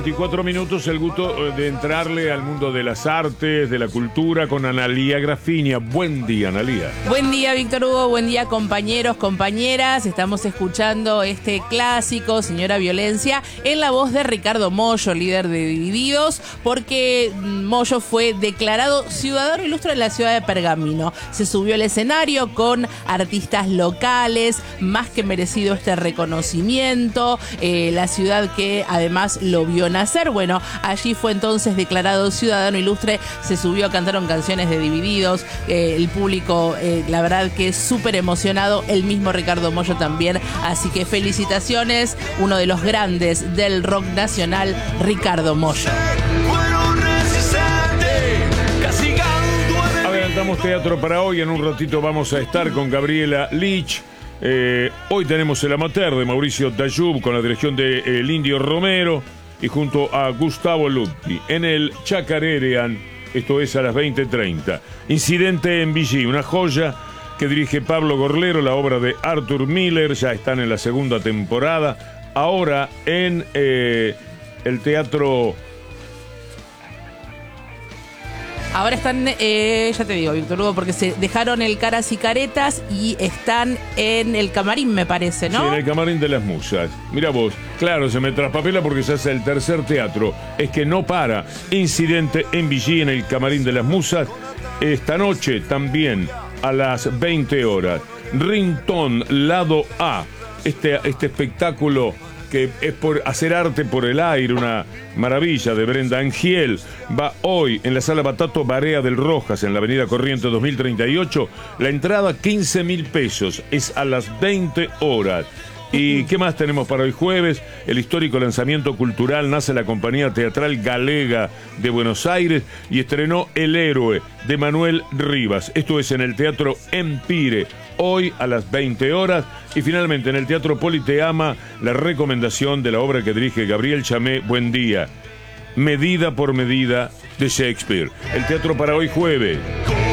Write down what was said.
24 minutos, el gusto de entrarle al mundo de las artes, de la cultura, con Analía Grafinia. Buen día, Analía. Buen día, Víctor Hugo. Buen día, compañeros, compañeras. Estamos escuchando este clásico, Señora Violencia, en la voz de Ricardo Mollo, líder de Divididos, porque Mollo fue declarado ciudadano ilustre de la ciudad de Pergamino. Se subió al escenario con artistas locales, más que merecido este reconocimiento. La ciudad que además lo vio nacer. Bueno, allí fue entonces declarado ciudadano ilustre, se subió, cantaron canciones de Divididos, el público, la verdad que es súper emocionado, el mismo Ricardo Mollo también, así que felicitaciones, uno de los grandes del rock nacional, Ricardo Mollo. Adelantamos teatro para hoy, en un ratito vamos a estar con Gabriela Lich. Hoy tenemos el amateur de Mauricio Dayub con la dirección de el Indio Romero y junto a Gustavo Lutti en el Chacarerean, esto es a las 20:30. Incidente en Vichy, una joya que dirige Pablo Gorlero, la obra de Arthur Miller, ya están en la segunda temporada, ahora en el teatro. Ahora están, ya te digo, Víctor Hugo, porque se dejaron el Caras y Caretas y están en el Camarín, me parece, ¿no? Sí, en el Camarín de las Musas. Mira vos, claro, se me traspapela porque se hace el tercer teatro. Es que no para. Incidente en Vichy, en el Camarín de las Musas. Esta noche también a las 20 horas. Ringtone, lado A. Este espectáculo que es por hacer arte por el aire, una maravilla, de Brenda Angiel, va hoy en la Sala Batato Barea del Rojas, en la avenida Corrientes 2038. La entrada 15.000 pesos, es a las 20 horas. ¿Y qué más tenemos para hoy jueves? El histórico lanzamiento cultural, nace la compañía teatral Galega de Buenos Aires y estrenó El Héroe de Manuel Rivas. Esto es en el Teatro Empire, hoy a las 20 horas. Y finalmente en el Teatro Politeama, la recomendación de la obra que dirige Gabriel Chamé, Buen Día, Medida por Medida, de Shakespeare. El teatro para hoy jueves.